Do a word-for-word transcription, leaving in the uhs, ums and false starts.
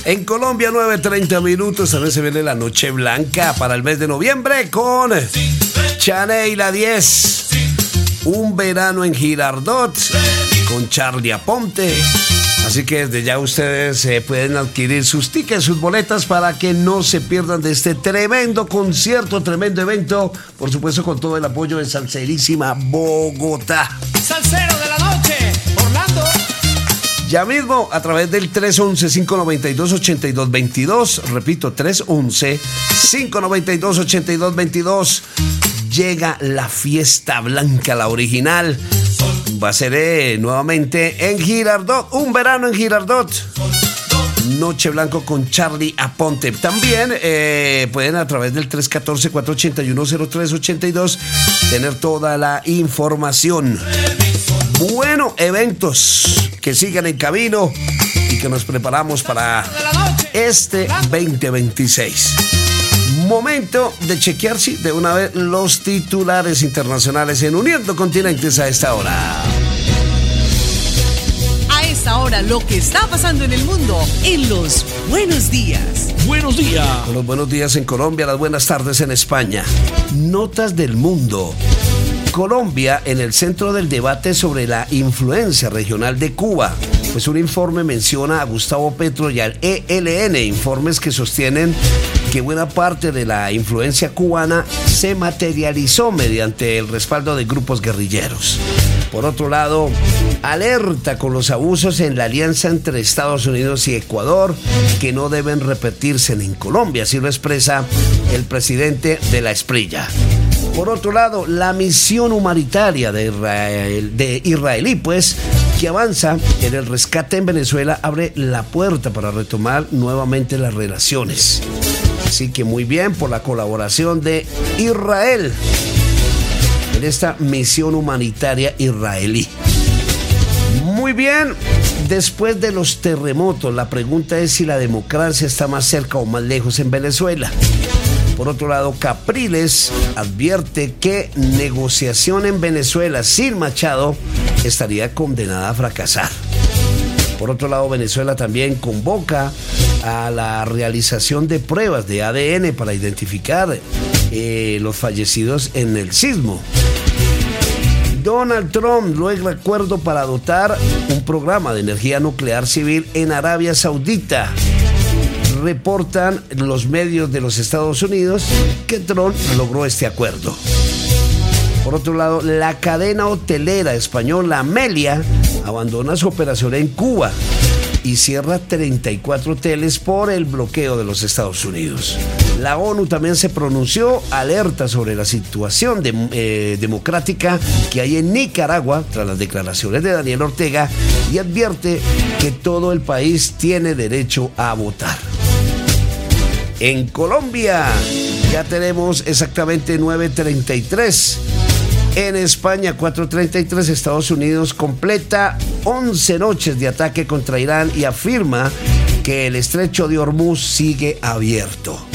En Colombia, nueve treinta minutos. También se viene la Noche Blanca para el mes de noviembre con Chaney la diez. Un verano en Girardot con Charly Aponte. Así que desde ya ustedes eh, pueden adquirir sus tickets, sus boletas para que no se pierdan de este tremendo concierto, tremendo evento. Por supuesto, con todo el apoyo de Salserísima Bogotá. Salsero de la noche, Orlando. Ya mismo a través del tres once, cinco noventa y dos, ochenta y dos veintidós. Repito, tres once, cinco noventa y dos, ochenta y dos veintidós. Llega la Fiesta Blanca, la original. Va a ser eh, nuevamente en Girardot, un verano en Girardot. Noche Blanco con Charly Aponte. También eh, pueden a través del tres uno cuatro, cuatro ocho uno, cero tres ocho dos tener toda la información. Bueno, eventos que sigan en camino y que nos preparamos para este veinte veintiséis. Momento de chequear, sí, de una vez los titulares internacionales en Uniendo Continentes a esta hora. A esta hora, lo que está pasando en el mundo en los Buenos Días. Buenos días. Con los buenos días en Colombia, las buenas tardes en España. Notas del mundo. Colombia en el centro del debate sobre la influencia regional de Cuba. Pues un informe menciona a Gustavo Petro y al E L N, informes que sostienen que buena parte de la influencia cubana se materializó mediante el respaldo de grupos guerrilleros. Por otro lado, alerta con los abusos en la alianza entre Estados Unidos y Ecuador que no deben repetirse en Colombia, así lo expresa el presidente de la Esprilla. Por otro lado, la misión humanitaria de Israel, de israelí, pues, que avanza en el rescate en Venezuela, abre la puerta para retomar nuevamente las relaciones. Así que muy bien por la colaboración de Israel en esta misión humanitaria israelí. Muy bien, después de los terremotos, la pregunta es si la democracia está más cerca o más lejos en Venezuela. Por otro lado, Capriles advierte que negociación en Venezuela sin Machado estaría condenada a fracasar. Por otro lado, Venezuela también convoca a la realización de pruebas de A D N para identificar eh, los fallecidos en el sismo. Donald Trump luego acuerdo para dotar un programa de energía nuclear civil en Arabia Saudita. Reportan los medios de los Estados Unidos que Trump logró este acuerdo. Por otro lado, la cadena hotelera española Amelia abandona su operación en Cuba y cierra treinta y cuatro hoteles por el bloqueo de los Estados Unidos. La ONU también se pronunció, alerta sobre la situación de, eh, democrática que hay en Nicaragua tras las declaraciones de Daniel Ortega y advierte que todo el país tiene derecho a votar. En Colombia ya tenemos exactamente nueve treinta y tres. En España, cuatro treinta y tres, Estados Unidos completa once noches de ataque contra Irán y afirma que el estrecho de Hormuz sigue abierto.